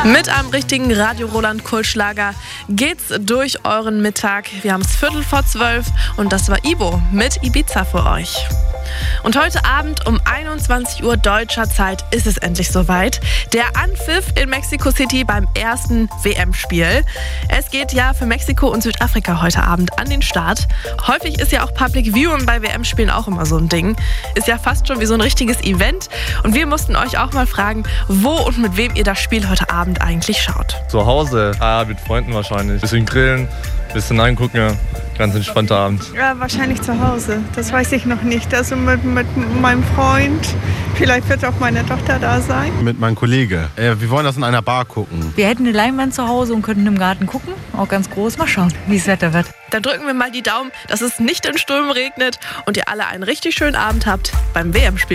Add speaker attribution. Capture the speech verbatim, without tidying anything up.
Speaker 1: Mit einem richtigen Radio Roland Kultschlager geht's durch euren Mittag. Wir haben es Viertel vor zwölf und das war Ibo mit Ibiza für euch. Und heute Abend um einundzwanzig Uhr deutscher Zeit ist es endlich soweit. Der Anpfiff in Mexico City beim ersten W M-Spiel. Es geht ja für Mexiko und Südafrika heute Abend an den Start. Häufig ist ja auch Public Viewing bei W M-Spielen auch immer so ein Ding. Ist ja fast schon wie so ein richtiges Event. Und wir mussten euch auch mal fragen, wo und mit wem ihr das Spiel heute Abend eigentlich schaut.
Speaker 2: Zu Hause, ah, mit Freunden wahrscheinlich. Bisschen grillen, bisschen angucken, ganz entspannter Abend.
Speaker 3: Ja, wahrscheinlich zu Hause, das weiß ich noch nicht. Also mit, mit meinem Freund, vielleicht wird auch meine Tochter da sein.
Speaker 4: Mit meinem Kollege. Äh, wir wollen das in einer Bar gucken.
Speaker 5: Wir hätten eine Leinwand zu Hause und könnten im Garten gucken, auch ganz groß. Mal schauen, wie das Wetter wird.
Speaker 1: Dann drücken wir mal die Daumen, dass es nicht in Sturm regnet und ihr alle einen richtig schönen Abend habt beim W M-Spiel.